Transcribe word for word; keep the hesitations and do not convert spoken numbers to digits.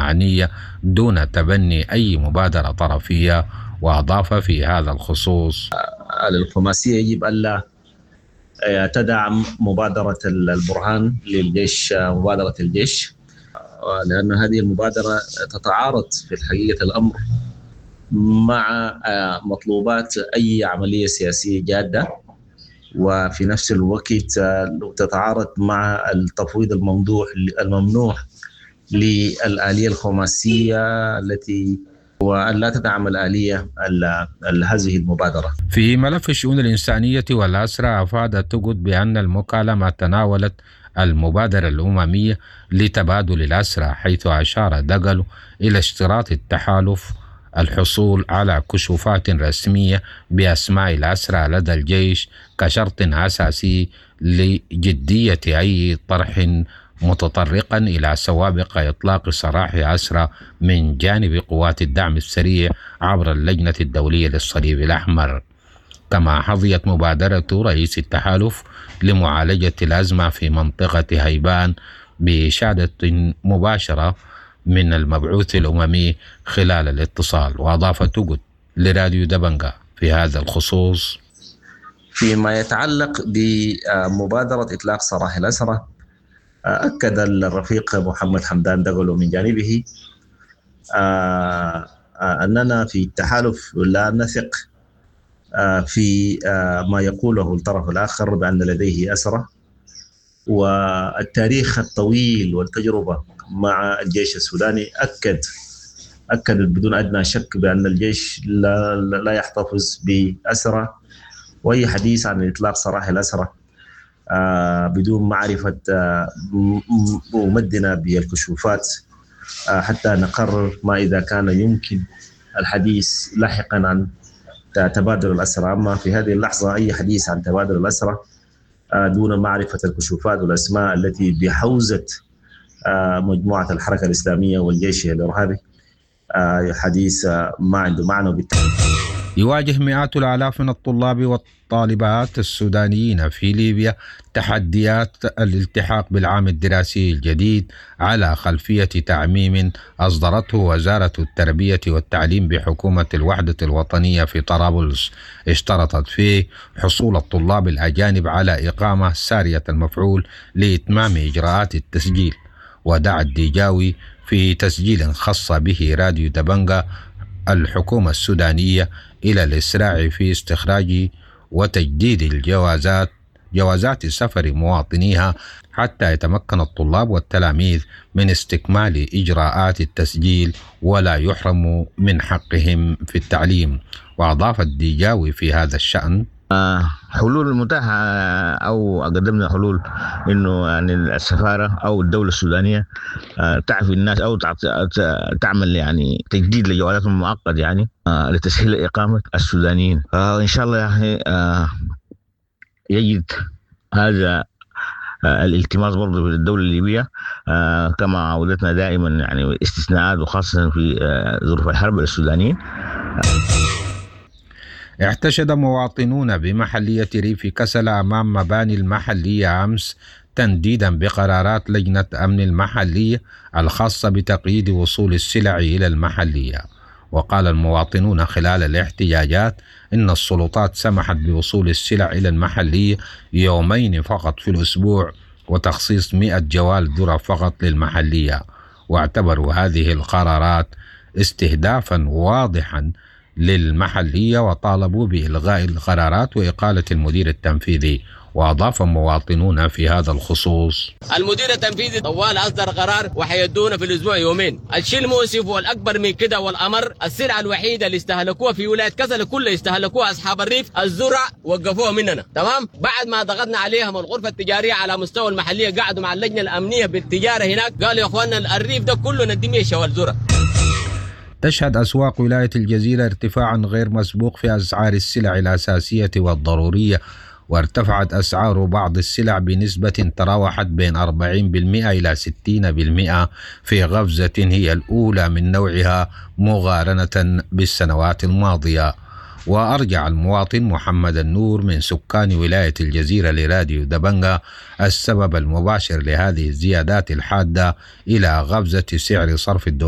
المعنية دون تبني أي مبادرة طرفية. وأضاف في هذا الخصوص: الخماسية يجب ألا تدعم مبادرة البرهان للجيش، مبادرة الجيش، لأن هذه المبادرة تتعارض في حقيقة الأمر مع مطلوبات أي عملية سياسية جادة، وفي نفس الوقت تتعارض مع التفويض الممدوح الممنوع للآلية الخماسية التي وأن لا تدعم الآلية هذه المبادرة. في ملف الشؤون الإنسانية والأسرى، أفاد تجد بأن المكالمة تناولت المبادرة الأممية لتبادل الأسرى، حيث أشار دغلو إلى اشتراط التحالف الحصول على كشوفات رسمية بأسماء الأسرى لدى الجيش كشرط أساسي لجدية أي طرح متطرقا إلى سوابق إطلاق سراح أسرى من جانب قوات الدعم السريع عبر اللجنة الدولية للصليب الأحمر. كما حظيت مبادرة رئيس التحالف لمعالجة الأزمة في منطقة هيبان بإشادة مباشرة من المبعوث الأممي خلال الاتصال. وأضاف توجد لراديو دبنجا في هذا الخصوص: فيما يتعلق بمبادرة إطلاق سراح الأسرى، أكد الرفيق محمد حمدان دغلو من جانبه أننا في التحالف لا نثق في ما يقوله الطرف الآخر بأن لديه أسرى، والتاريخ الطويل والتجربة مع الجيش السوداني أكد أكد بدون أدنى شك بأن الجيش لا, لا يحتفظ بأسرى، وأي حديث عن إطلاق سراح الأسرى آه بدون معرفة آه ممدنا بالكشوفات آه حتى نقرر ما إذا كان يمكن الحديث لاحقا عن تبادل الأسرى. أما في هذه اللحظة أي حديث عن تبادل الأسرى آه دون معرفة الكشوفات والأسماء التي بحوزة آه مجموعة الحركة الإسلامية والجيش الإرهابي آه حديث آه ما عنده معنى بالتالي. يواجه مئات الآلاف من الطلاب والطالبات السودانيين في ليبيا تحديات الالتحاق بالعام الدراسي الجديد على خلفية تعميم أصدرته وزارة التربية والتعليم بحكومة الوحدة الوطنية في طرابلس، اشترطت فيه حصول الطلاب الأجانب على إقامة سارية المفعول لإتمام إجراءات التسجيل. ودعا الديجاوي في تسجيل خاص به راديو دبنجا الحكومة السودانية إلى الإسراع في استخراج وتجديد الجوازات جوازات سفر مواطنيها حتى يتمكن الطلاب والتلاميذ من استكمال إجراءات التسجيل ولا يحرموا من حقهم في التعليم. وأضاف الديجاوي في هذا الشأن: حلول المتاحة أو قدمنا حلول إنه يعني السفارة أو الدولة السودانية تعفي الناس أو تعمل يعني تجديد لجوازاتهم المؤقت يعني لتسهيل إقامة السودانيين. إن شاء الله يعني يجد هذا الالتماس برضه في الدولة الليبية كما عودتنا دائما يعني استثناءات وخاصة في ظروف الحرب السودانيين. احتشد مواطنون بمحلية ريف كسل أمام مباني المحلية أمس تنديدا بقرارات لجنة أمن المحلية الخاصة بتقييد وصول السلع إلى المحلية. وقال المواطنون خلال الاحتجاجات إن السلطات سمحت بوصول السلع إلى المحلية يومين فقط في الأسبوع وتخصيص مئة جوال ذرة فقط للمحلية، واعتبروا هذه القرارات استهدافا واضحا للمحلية وطالبوا بإلغاء القرارات وإقالة المدير التنفيذي. وأضاف مواطنون في هذا الخصوص: المدير التنفيذي طوال أصدر قرار وحيدونا في الأسبوع يومين. الشيء المؤسف والأكبر من كده والأمر السلعة الوحيدة اللي استهلكوها في ولاية كسل كلها استهلكوها أصحاب الريف الزرع وقفوها مننا، تمام؟ بعد ما ضغطنا عليهم الغرفة التجارية على مستوى المحلية قعدوا مع اللجنة الأمنية بالتجارة هناك قالوا يا أخواننا الريف ده كله ندمي شوال زرع. تشهد أسواق ولاية الجزيرة ارتفاعا غير مسبوق في أسعار السلع الأساسية والضرورية، وارتفعت أسعار بعض السلع بنسبة تراوحت بين أربعين بالمئة إلى ستين بالمئة في غفزة هي الأولى من نوعها مقارنة بالسنوات الماضية. وأرجع المواطن محمد النور من سكان ولاية الجزيرة لراديو دبنجا السبب المباشر لهذه الزيادات الحادة إلى غفزة سعر صرف الدولار